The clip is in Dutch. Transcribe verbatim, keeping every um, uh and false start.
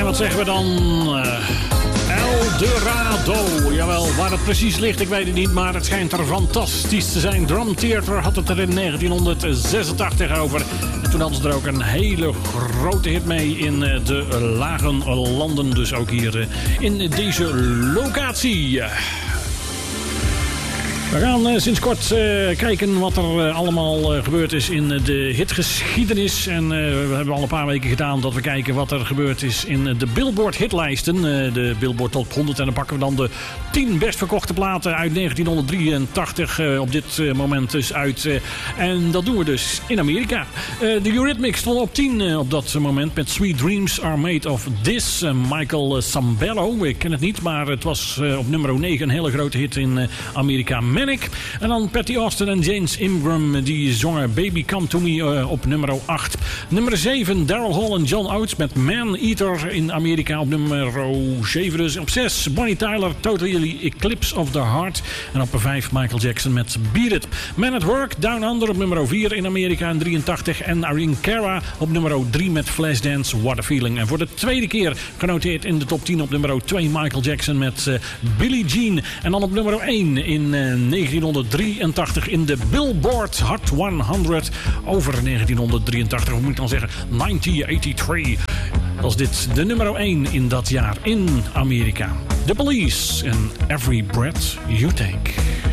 En wat zeggen we dan? Uh, El Dorado. Jawel, waar het precies ligt, ik weet het niet, maar het schijnt er fantastisch te zijn. Drum Theater had het er in negentien zesentachtig over. En toen hadden ze er ook een hele grote hit mee in de lage landen. Dus ook hier in deze locatie. We gaan uh, sinds kort uh, kijken wat er uh, allemaal uh, gebeurd is in uh, de hitgeschiedenis. En uh, we hebben al een paar weken gedaan dat we kijken wat er gebeurd is in uh, de Billboard hitlijsten. Uh, de Billboard Top honderd. En dan pakken we dan de tien best verkochte platen uit negentien drieëntachtig uh, op dit uh, moment dus uit. Uh, en dat doen we dus in Amerika. Uh, de Eurythmics stonden op tien uh, op dat moment met Sweet Dreams Are Made of This. Uh, Michael Sambello, ik ken het niet, maar het was uh, op nummer negen een hele grote hit in uh, Amerika. En dan Patty Austin en James Ingram, die zongen Baby Come To Me uh, op nummer acht. Nummer zeven, Daryl Hall en John Oates met Man Eater in Amerika op nummer zeven. Dus op zes, Bonnie Tyler, Totally Eclipse of the Heart. En op vijf, Michael Jackson met Beat It. Man at Work, Down Under op nummer vier in Amerika in drieëntachtig. En Irene Cara op nummer drie met Flashdance, What a Feeling. En voor de tweede keer genoteerd in de top tien op nummer twee, Michael Jackson met uh, Billie Jean. En dan op nummer één in uh, negentien drieëntachtig in de Billboard Hot honderd over negentien drieëntachtig, hoe moet ik dan zeggen, negentien eenennegentig. Was dit de nummer één in dat jaar in Amerika. The Police en Every Breath You Take.